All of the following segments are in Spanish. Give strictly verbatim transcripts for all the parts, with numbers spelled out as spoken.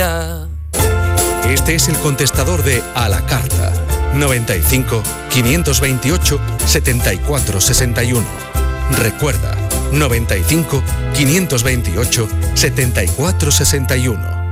Este es el contestador de A la Carta. noventa y cinco, quinientos veintiocho, setenta y cuatro sesenta y uno. Recuerda, noventa y cinco, quinientos veintiocho, setenta y cuatro sesenta y uno.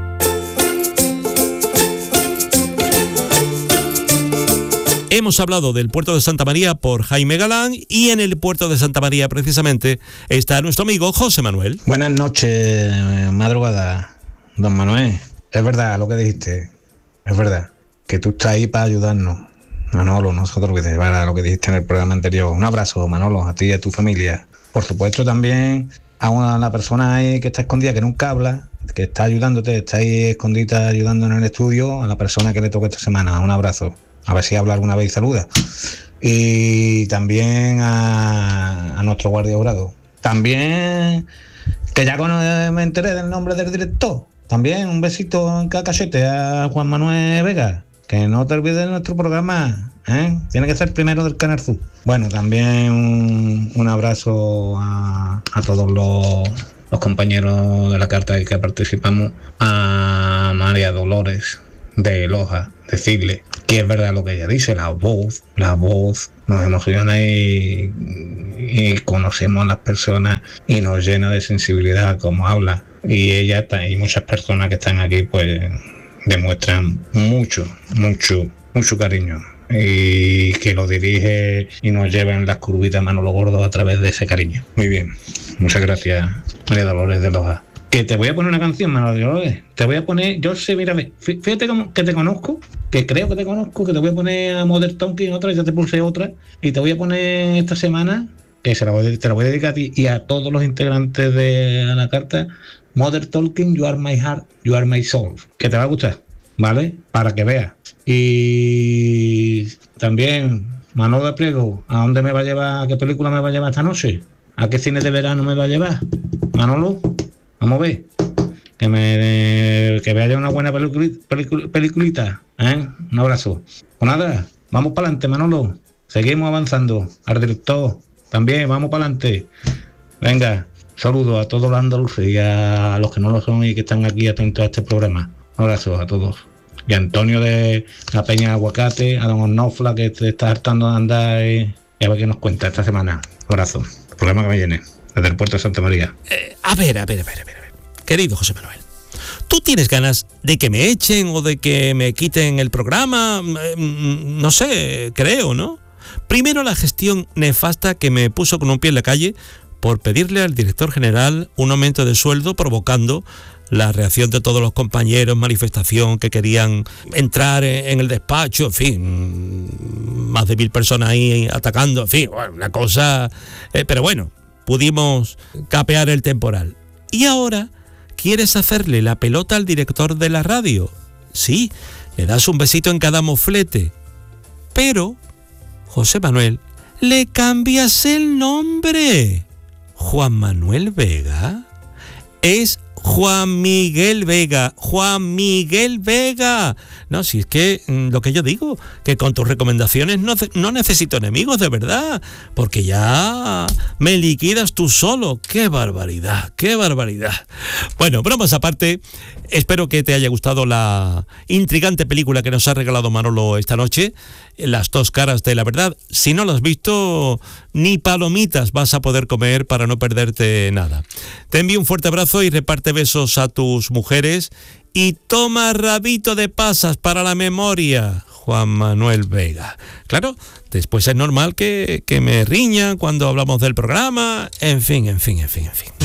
Hemos hablado del puerto de Santa María por Jaime Galán y en el puerto de Santa María precisamente está nuestro amigo José Manuel. Buenas noches, madrugada, don Manuel. Es verdad lo que dijiste, es verdad, que tú estás ahí para ayudarnos. Manolo, no se te olvides, para lo que dijiste en el programa anterior. Un abrazo, Manolo, a ti y a tu familia. Por supuesto también a una, a la persona ahí que está escondida, que nunca habla, que está ayudándote, está ahí escondida ayudando en el estudio, a la persona que le toca esta semana. Un abrazo. A ver si habla alguna vez y saluda. Y también a, a nuestro guardia jurado. También, que ya cuando me enteré del nombre del director, también un besito en cada cachete a Juan Manuel Vega. Que no te olvides de nuestro programa, ¿eh? Tiene que ser primero del Canal Sur. Bueno, también un, un abrazo a, a todos los, los compañeros de la carta que participamos. A María Dolores de Loja, decirle que es verdad lo que ella dice, la voz, la voz nos emociona y, y conocemos a las personas y nos llena de sensibilidad como habla. Y ella y muchas personas que están aquí pues demuestran mucho, mucho, mucho cariño y que lo dirige y nos lleva en las curvitas Manolo Gordo a través de ese cariño. Muy bien, muchas gracias, María Dolores de Loja. Que te voy a poner una canción, Manolo Dolores. Te voy a poner, yo sé, mira, fíjate como que te conozco, que creo que te conozco, que te voy a poner a Modern Talking otra, y ya te pulsé otra, y te voy a poner esta semana, que se la voy, te la voy a dedicar a ti y a todos los integrantes de A la Carta, Modern Talking, You Are My Heart, You Are My Soul, que te va a gustar, ¿vale? Para que veas. Y también, Manolo de Priego, ¿a dónde me va a llevar, a qué película me va a llevar esta noche? ¿A qué cine de verano me va a llevar? Manolo, vamos a ver, que me que vea una buena pelicul, pelicul, peliculita, ¿eh? Un abrazo. Pues nada, vamos para adelante, Manolo. Seguimos avanzando. Al director, también, vamos para adelante. Venga, saludos a todos los andaluces y a los que no lo son y que están aquí atentos a este programa. Un abrazo a todos. Y a Antonio de la Peña de Aguacate, a don Onofla, que te está hartando de andar y, y a ver qué nos cuenta esta semana. Un abrazo. El programa que me viene. Desde el puerto de Santa María. Eh, a ver, a ver, a ver, a ver, a ver. Querido José Manuel, ¿tú tienes ganas de que me echen o de que me quiten el programa? Eh, no sé, creo, ¿no? Primero la gestión nefasta que me puso con un pie en la calle por pedirle al director general un aumento de sueldo, provocando la reacción de todos los compañeros, manifestación que querían entrar en el despacho, en fin, más de mil personas ahí atacando, en fin, una cosa... Eh, pero bueno, pudimos capear el temporal. Y ahora quieres hacerle la pelota al director de la radio. Sí, le das un besito en cada moflete. Pero, José Manuel, le cambias el nombre. Juan Manuel Vega es Juan Miguel Vega, Juan Miguel Vega. No, si es que lo que yo digo, que con tus recomendaciones no, no necesito enemigos, de verdad, porque ya me liquidas tú solo. ¡Qué barbaridad, qué barbaridad! Bueno, bromas aparte, espero que te haya gustado la intrigante película que nos ha regalado Manolo esta noche, Las dos caras de la verdad. Si no lo has visto, ni palomitas vas a poder comer para no perderte nada. Te envío un fuerte abrazo y reparte besos a tus mujeres y toma rabito de pasas para la memoria, Juan Manuel Vega. Claro, después es normal que, que me riñan cuando hablamos del programa, en fin, en fin, en fin, en fin.